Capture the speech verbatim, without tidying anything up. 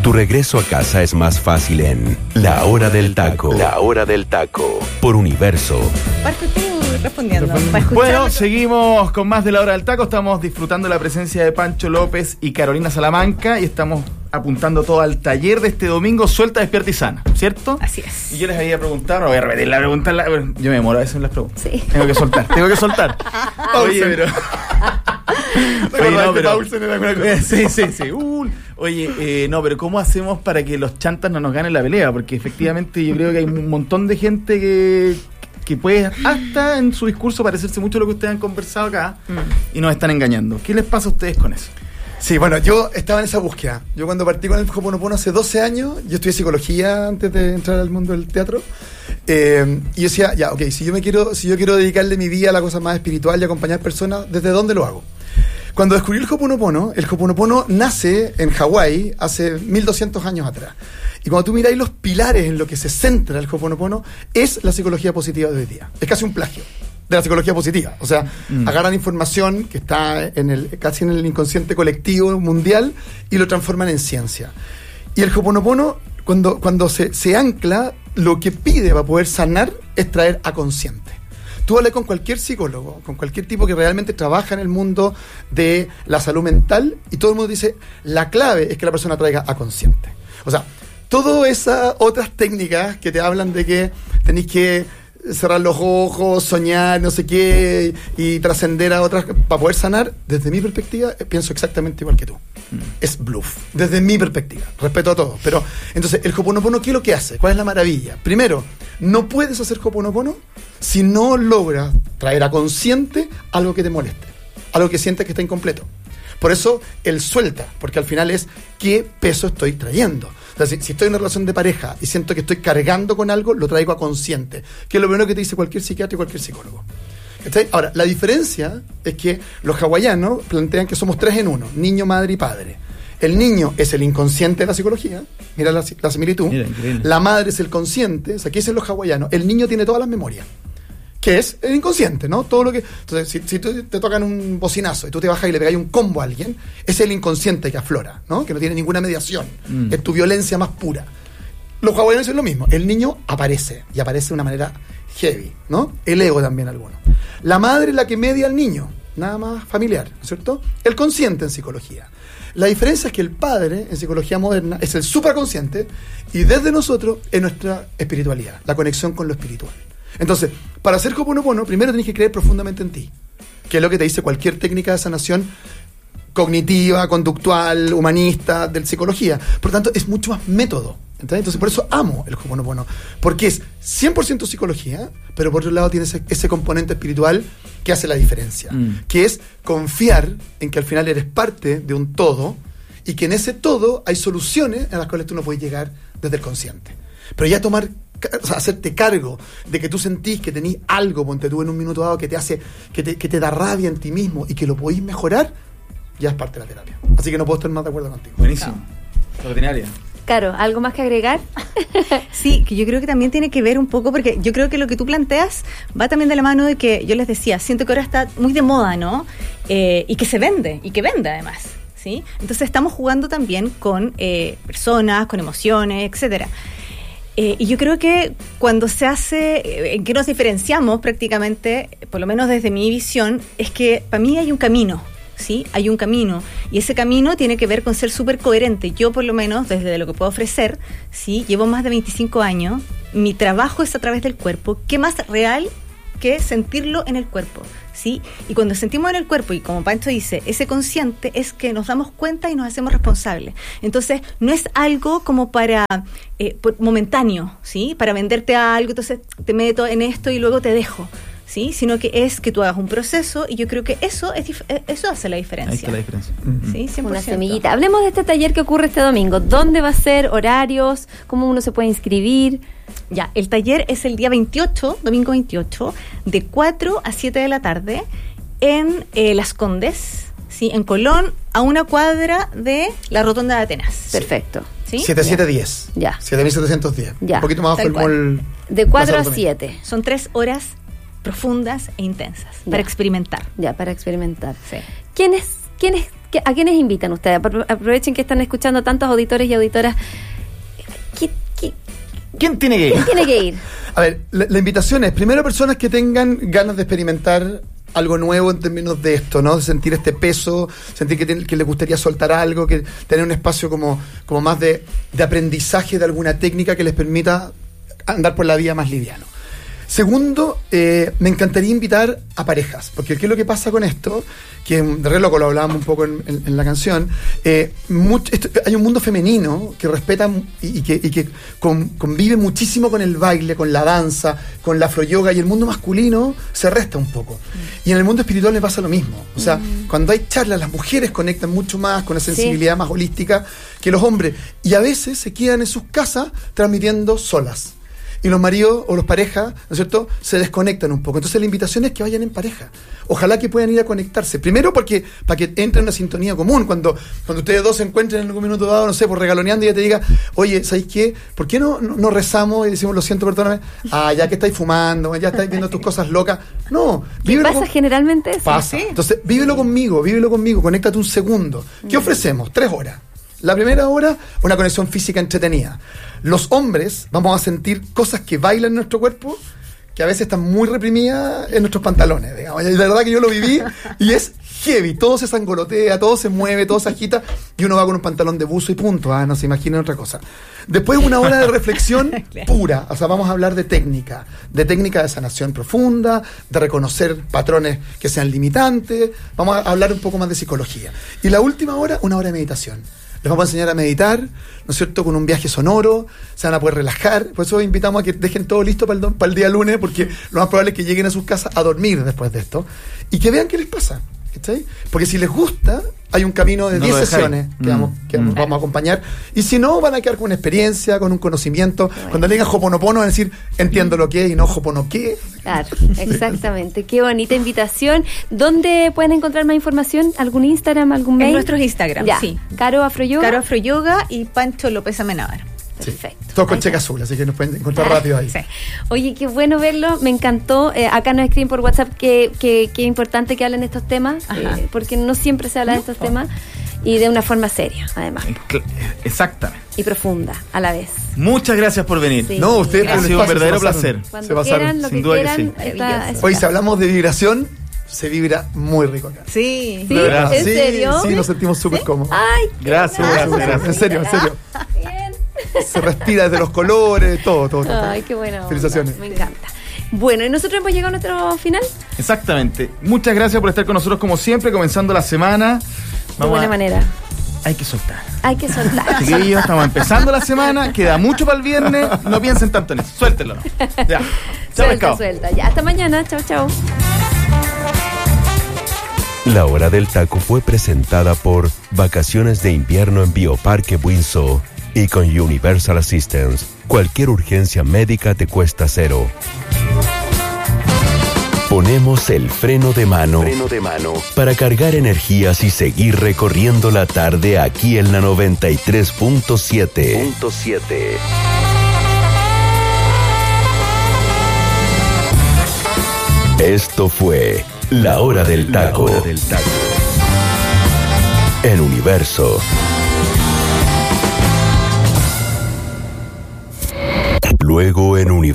Tu regreso a casa es más fácil en La Hora del Taco. La Hora del Taco. Por Universo. Parte tú respondiendo. Bueno, seguimos con más de La Hora del Taco. Estamos disfrutando la presencia de Pancho López y Carolina Salamanca y estamos apuntando todo al taller de este domingo, Suelta, Despierta y Sana, ¿cierto? Así es. Y yo les había preguntado, no voy a repetir la pregunta, la, yo me demoro a veces en las preguntas. Sí. Tengo que soltar, tengo que soltar. Oye, pero... Oye, no, pero... Sí, sí, sí. Uh, oye, eh, no, pero ¿cómo hacemos para que los chantas no nos ganen la pelea? Porque efectivamente yo creo que hay un montón de gente que... que puede hasta en su discurso parecerse mucho a lo que ustedes han conversado acá mm. y nos están engañando. ¿Qué les pasa a ustedes con eso? Sí, bueno, yo estaba en esa búsqueda. Yo cuando partí con el Ho'oponopono hace doce años, yo estudié psicología antes de entrar al mundo del teatro, eh, y yo decía, ya, ok, si yo me quiero, si yo quiero dedicarle mi vida a la cosa más espiritual y acompañar personas, ¿desde dónde lo hago? Cuando descubrí el Ho'oponopono, el Ho'oponopono nace en Hawái hace mil doscientos años atrás. Y cuando tú miráis los pilares en lo que se centra el Ho'oponopono, es la psicología positiva de hoy día. Es casi un plagio de la psicología positiva. O sea, mm. agarran información que está en el, casi en el inconsciente colectivo mundial y lo transforman en ciencia. Y el Ho'oponopono, cuando, cuando se, se ancla, lo que pide para poder sanar es traer a consciente. Tú hablas con cualquier psicólogo, con cualquier tipo que realmente trabaja en el mundo de la salud mental y todo el mundo dice, la clave es que la persona traiga a consciente. O sea, todas esas otras técnicas que te hablan de que tenéis que cerrar los ojos, soñar, no sé qué, y trascender a otras para poder sanar, desde mi perspectiva, pienso exactamente igual que tú. Mm. Es bluff, desde mi perspectiva. Respeto a todos. Pero, entonces, el Ho'oponopono, ¿qué es lo que hace? ¿Cuál es la maravilla? Primero, no puedes hacer Ho'oponopono si no logras traer a consciente algo que te moleste, algo que sientes que está incompleto. Por eso, el suelta, porque al final es qué peso estoy trayendo. O sea, si, si estoy en una relación de pareja y siento que estoy cargando con algo, lo traigo a consciente, que es lo primero que te dice cualquier psiquiatra y cualquier psicólogo. ¿Está? Ahora, la diferencia es que los hawaianos plantean que somos tres en uno, niño, madre y padre. El niño es el inconsciente de la psicología, mira la, la similitud. Mira, la madre es el consciente, o sea, ¿qué dicen los hawaianos? El niño tiene todas las memorias, que es el inconsciente, ¿no? Todo lo que... Entonces, si, si tú te tocan un bocinazo y tú te bajas y le pegas un combo a alguien, es el inconsciente que aflora, ¿no? Que no tiene ninguna mediación. Mm. Es tu violencia más pura. Los hawaianos dicen lo mismo. El niño aparece, y aparece de una manera heavy, ¿no? El ego también alguno. La madre es la que media al niño, nada más familiar, ¿no es cierto? El consciente en psicología. La diferencia es que el padre, en psicología moderna, es el supraconsciente, y desde nosotros es nuestra espiritualidad, la conexión con lo espiritual. Entonces, para hacer Ho'oponopono, primero tenés que creer profundamente en ti, que es lo que te dice cualquier técnica de sanación cognitiva, conductual, humanista, de psicología. Por lo tanto, es mucho más método. ¿Entendés? Entonces, por eso amo el Ho'oponopono, porque es cien por ciento psicología, pero por otro lado tiene ese, ese componente espiritual que hace la diferencia, mm. que es confiar en que al final eres parte de un todo y que en ese todo hay soluciones a las cuales tú no puedes llegar desde el consciente. Pero ya tomar... O sea, hacerte cargo de que tú sentís que tenés algo, ponte tú en un minuto dado, que te hace, que te, que te da rabia en ti mismo y que lo podís mejorar, ya es parte de la terapia. Así que no puedo estar más de acuerdo contigo. Buenísimo. Extraordinaria. Claro, ¿algo más que agregar? Sí, que yo creo que también tiene que ver un poco, porque yo creo que lo que tú planteas va también de la mano de que, yo les decía, siento que ahora está muy de moda, ¿no? Eh, y que se vende, y que vende además, ¿sí? Entonces estamos jugando también con eh, personas, con emociones, etcétera. Eh, y yo creo que cuando se hace, en que nos diferenciamos prácticamente, por lo menos desde mi visión, es que para mí hay un camino, ¿sí? Hay un camino, y ese camino tiene que ver con ser súper coherente. Yo, por lo menos, desde lo que puedo ofrecer, ¿sí? Llevo más de veinticinco años, mi trabajo es a través del cuerpo. ¿Qué más real que sentirlo en el cuerpo? ¿Sí? Y cuando sentimos en el cuerpo, y como Pancho dice, ese consciente es que nos damos cuenta y nos hacemos responsables. Entonces, no es algo como para eh, momentáneo, ¿sí? Para venderte algo, entonces te meto en esto y luego te dejo, ¿sí? Sino que es que tú hagas un proceso, y yo creo que eso es dif- eso hace la diferencia. Ahí está la diferencia. ¿Sí? cien por ciento. Una semillita. Hablemos de este taller que ocurre este domingo. ¿Dónde va a ser? ¿Horarios? ¿Cómo uno se puede inscribir? Ya, el taller es el día veintiocho, domingo veintiocho, de cuatro a siete de la tarde, en eh, Las Condes, ¿sí? En Colón, a una cuadra de la Rotonda de Atenas. Perfecto. ¿Sí? siete mil setecientos diez. Ya. siete mil setecientos diez. Ya. Un poquito más Tal bajo el mall. De cuatro a siete. Son tres horas profundas e intensas Ya. para experimentar. Ya, para experimentar. Sí. ¿Quiénes, quiénes, ¿A quiénes invitan ustedes? Aprovechen que están escuchando tantos auditores y auditoras. ¿Qué, qué, ¿Quién tiene que ir? ¿Quién tiene que ir? A ver, la, la invitación es, primero, personas que tengan ganas de experimentar algo nuevo en términos de esto, ¿no? De sentir este peso, sentir que, te, que les gustaría soltar algo, que tener un espacio como, como más de, de aprendizaje de alguna técnica que les permita andar por la vida más liviano. Segundo, eh, me encantaría invitar a parejas, porque ¿qué es lo que pasa con esto? Que de re loco lo hablábamos un poco en, en, en la canción. Eh, mucho, esto, hay un mundo femenino que respeta y, y que, y que con, convive muchísimo con el baile, con la danza, con la afroyoga, y el mundo masculino se resta un poco. Mm. Y en el mundo espiritual me pasa lo mismo. O sea, mm. cuando hay charlas, las mujeres conectan mucho más con la sensibilidad sí. más holística que los hombres. Y a veces se quedan en sus casas transmitiendo solas. Y los maridos o los parejas, ¿no es cierto?, se desconectan un poco. Entonces la invitación es que vayan en pareja. Ojalá que puedan ir a conectarse. Primero porque para que entren en una sintonía común. Cuando, cuando ustedes dos se encuentren en algún minuto dado, no sé, por regaloneando, y ella te diga, oye, ¿sabéis qué? ¿Por qué no, no, no rezamos y decimos, lo siento, perdóname? Ah, ya que estáis fumando, ya estáis viendo tus cosas locas. No. ¿Qué pasa con... generalmente eso? Pasa. ¿Sí? Entonces, vívelo conmigo, vívelo conmigo, conéctate un segundo. ¿Qué ofrecemos? Tres horas. La primera hora, una conexión física entretenida. Los hombres vamos a sentir cosas que bailan en nuestro cuerpo, que a veces están muy reprimidas en nuestros pantalones, digamos. Y la verdad que yo lo viví y es heavy. Todo se sangolotea, todo se mueve, todo se agita, y uno va con un pantalón de buzo y punto. Ah, no se imaginen otra cosa. Después una hora de reflexión pura. O sea, vamos a hablar de técnica, de técnica de sanación profunda, de reconocer patrones que sean limitantes. Vamos a hablar un poco más de psicología. Y la última hora, una hora de meditación. Les vamos a enseñar a meditar, ¿no es cierto?, con un viaje sonoro, se van a poder relajar. Por eso invitamos a que dejen todo listo para el, para el día lunes, porque lo más probable es que lleguen a sus casas a dormir después de esto y que vean qué les pasa. ¿Cachai? Porque si les gusta, hay un camino de diez no sesiones que, mm. vamos, que mm. vamos a acompañar. Y si no, van a quedar con una experiencia, con un conocimiento. Bueno. Cuando le digan Ho'oponopono, van a decir, entiendo lo que es y no Ho'opono qué. Claro, exactamente. Qué bonita invitación. ¿Dónde pueden encontrar más información? ¿Algún Instagram, algún mail? En nuestros Instagram, ya. sí. Caro Afroyoga. Caro Afroyoga y Pancho López Amenábar. Perfecto. Sí. Todo con cheque azul, así que nos pueden encontrar ah, rápido ahí. Sí. Oye, qué bueno verlo, me encantó. Eh, acá nos escriben por WhatsApp que, que, que es importante que hablen de estos temas, eh, porque no siempre se habla de estos oh. temas, y de una forma seria, además. Exactamente. Y profunda, a la vez. Muchas gracias por venir. Sí. No, ustedes ha sido un verdadero placer. Cuando se pasaron, quieran, lo sin que duda quieran, que sí. está, Hoy, si hablamos de vibración, se vibra muy rico acá. Sí. ¿Sí? ¿En sí, serio? Sí, nos sentimos súper ¿Sí? cómodos. Ay, gracias, gracias, gracias. En serio, en serio. Bien. Se respira desde los colores, todo, todo. todo. Ay, qué bueno. Felicitaciones. Me encanta. Bueno, ¿y nosotros hemos llegado a nuestro final? Exactamente. Muchas gracias por estar con nosotros como siempre, comenzando la semana. Vamos de buena a... manera. Hay que soltar. Hay que soltar. Chiquillos, estamos empezando la semana, queda mucho para el viernes, no piensen tanto en eso. Suéltenlo. Ya. Chao, suelta, suelta. Ya, hasta mañana. Chao, chao. La Hora del Taco fue presentada por Vacaciones de Invierno en Bioparque Buinzo y con Universal Assistance. Cualquier urgencia médica te cuesta cero. Ponemos el freno de mano, freno de mano para cargar energías y seguir recorriendo la tarde aquí en la noventa y tres punto siete. Esto fue La Hora del Taco. La Hora del Taco. En Universo. Luego en Universo.